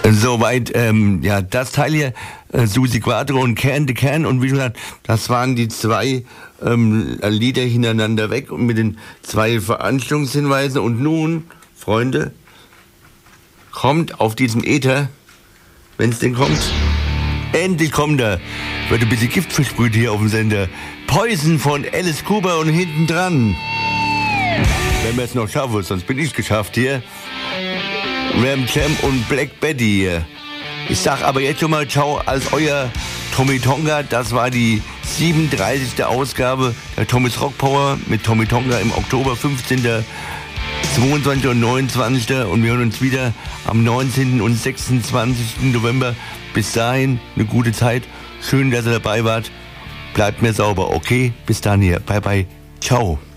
Soweit, ja, das Teil hier, Susi Quatro und Can the Can, und wie gesagt, das waren die zwei Lieder hintereinander weg und mit den zwei Veranstaltungshinweisen. Und nun, Freunde, kommt auf diesem Äther, wenn es denn kommt, endlich kommt er, wird ein bisschen Gift versprüht hier auf dem Sender. Poison von Alice Cooper und hinten dran, wenn wir es noch schaffen, sonst bin ich geschafft hier, Ram Jam und Black Betty hier. Ich sag aber jetzt schon mal ciao als euer Tommy Tonga. Das war die 37. Ausgabe der Tommys Rock Power mit Tommy Tonga im Oktober, 15., 22. und 29. Und wir hören uns wieder am 19. und 26. November. Bis dahin eine gute Zeit. Schön, dass ihr dabei wart. Bleibt mir sauber, okay? Bis dann hier. Bye bye. Ciao.